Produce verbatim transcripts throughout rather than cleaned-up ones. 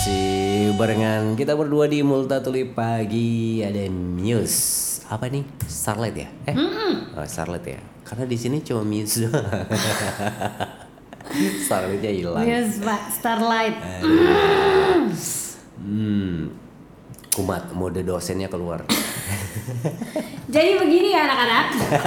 Masih barengan kita berdua di Multatuli Pagi. Ada Muse. Apa nih? Starlight ya? Eh, Mm-mm. oh, Starlight ya. Karena di sini cuma Muse doang. Starlightnya hilang. Yes, Pak. Starlight. Hmm. Kumat, mode dosennya keluar. Jadi begini ya anak-anak.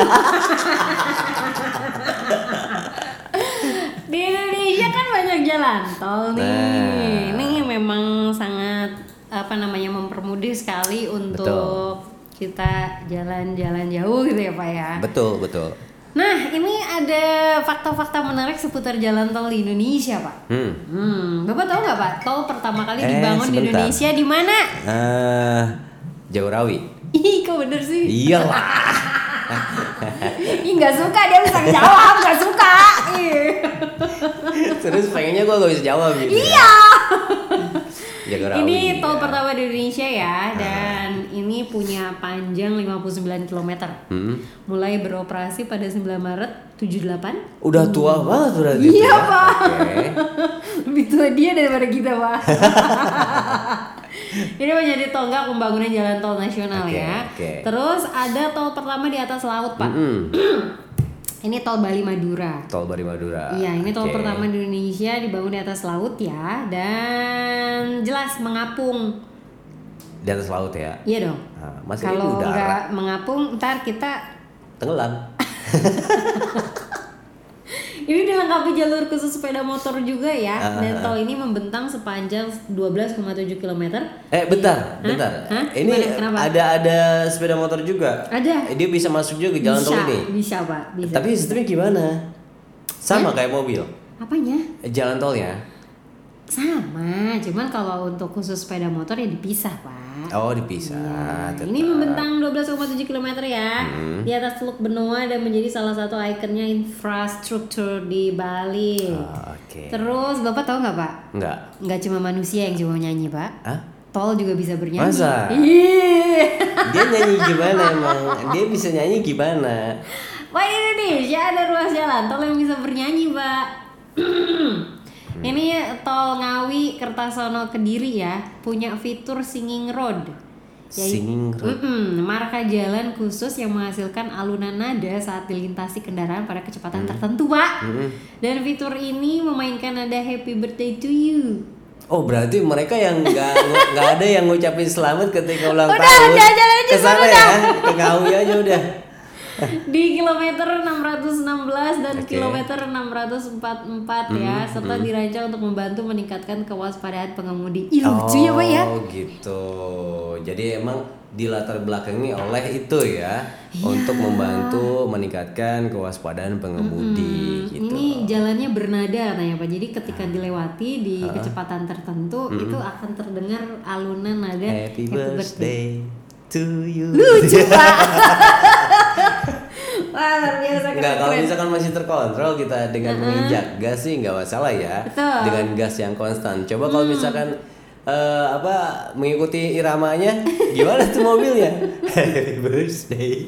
Di Indonesia kan banyak jalan tol nih. Nah. Ini memang sangat apa namanya mempermudah sekali untuk Betul. kita jalan-jalan jauh gitu ya Pak ya. Betul, betul. Nah, ini ada fakta-fakta menarik seputar jalan tol di Indonesia, Pak. Hmm. Hmm, Bapak tahu nggak, Pak? Tol pertama kali Eh, dibangun di sebentar. Indonesia di mana? Ah, Jagorawi. Ih, kok bener sih? Iyalah. Ih, nggak suka dia bisa jawab, nggak suka. Ih. Terus pengennya gue gak bisa jawab gitu. Iya. Jagorawi. Ini tol ya. pertama di Indonesia ya, dan ini punya panjang lima puluh sembilan kilometer. Hmm. Mulai beroperasi pada sembilan Maret tujuh puluh delapan. Udah tua banget berarti. Iya, itu ya? Pak. Oke. Lebih tua dia daripada kita, Pak. Ini menjadi tonggak pembangunan jalan tol nasional Oke, ya. oke. Terus ada tol pertama di atas laut, Pak. Mm-mm. Ini tol Bali Madura. Tol Bali Madura. Iya, ini tol Oke. pertama di Indonesia dibangun di atas laut ya, dan jelas mengapung. Di atas laut ya. Iya dong. Nah, masih di Kalau udara. nggak mengapung, ntar kita Tenggelam. ini dilengkapi jalur khusus sepeda motor juga ya. Ah, Dan ah, tol ini membentang sepanjang dua belas koma tujuh kilometer. Eh bentar, Hah? bentar. Hah? Ini Gimana? Kenapa? ada ada sepeda motor juga. Ada. Dia bisa masuk juga ke jalan Bisa, tol ini. bisa Pak, bisa. Tapi sistemnya gimana? Sama kayak mobil. Apanya? Eh, Jalan tolnya. Sama, cuman kalau untuk khusus sepeda motor ya dipisah Pak. Oh, dipisah. Nah, tetap. ini membentang dua belas koma tujuh kilometer ya Hmm. di atas Teluk Benoa dan menjadi salah satu ikonnya infrastruktur di Bali. Oh, Oke. Terus Bapak tahu nggak Pak? Enggak. Nggak cuma manusia yang cuma nyanyi Pak. Hah? Tol juga bisa bernyanyi. Masa? Iya. Dia nyanyi gimana emang? Dia bisa nyanyi gimana? Pak, di Indonesia ada ruas jalan tol yang bisa bernyanyi Pak. Ini tol Ngawi Kertasono Kediri ya, punya fitur singing road. Yaitu- Singing road. Mm-mm, marka jalan khusus yang menghasilkan alunan nada saat dilintasi kendaraan pada kecepatan tertentu, Pak. Mm-mm. Dan fitur ini memainkan nada Happy Birthday to You. Oh, berarti mereka yang nggak nggak ada yang ngucapin selamat ketika ulang Udah, tahun. jalan aja Kesana sana, ya, ke Ngawi aja udah. Di kilometer enam ratus enam belas dan Oke. kilometer enam ratus empat puluh empat ya, serta dirancang untuk membantu meningkatkan kewaspadaan pengemudi. Ih, lucu ya, Pak ya. Oh gitu. Jadi emang dilatar belakangi oleh itu ya, untuk membantu meningkatkan kewaspadaan pengemudi gitu. Ini jalannya bernada katanya Pak. Jadi ketika dilewati di kecepatan tertentu itu akan terdengar alunan nada Happy birthday to you. Lucu Pak. Wah, luar biasa Enggak, kalau keren. misalkan masih terkontrol kita dengan menginjak gas sih nggak masalah ya. Betul. Dengan gas yang konstan. Coba kalau misalkan eh, apa mengikuti iramanya, gimana tuh mobilnya? Happy birthday.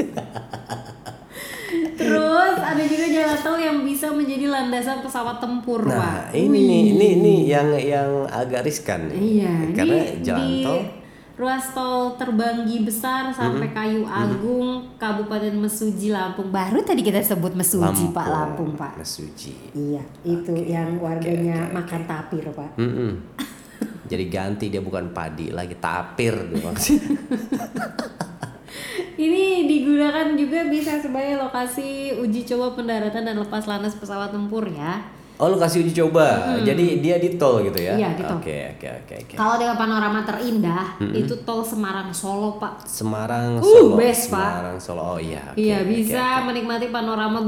Terus ada juga jalan tol yang bisa menjadi landasan pesawat tempur, Nah, Pak. ini nih, ini ini yang yang agak riskan nih. Iya, Karena di, jalan di tol ruas tol Terbanggi Besar sampai Kayu Agung, Kabupaten Mesuji, Lampung. Baru tadi kita sebut Mesuji, Pak, Lampung, Pak. Mesuji. Iya, itu yang warganya makan tapir, Pak. Mm-mm. Jadi ganti dia bukan padi lagi tapir dia maksudnya. Ini digunakan juga bisa sebagai lokasi uji coba pendaratan dan lepas landas pesawat tempur ya. Oh, lu kasih uji coba. Jadi dia di tol gitu ya? Iya, di tol. Oke, oke, oke, oke. Kalau dengan panorama terindah, itu tol Semarang Solo, Pak. Semarang Uh, Solo. best, Pak. Semarang Solo. Oh iya. oke, Iya, oke, bisa oke. menikmati panorama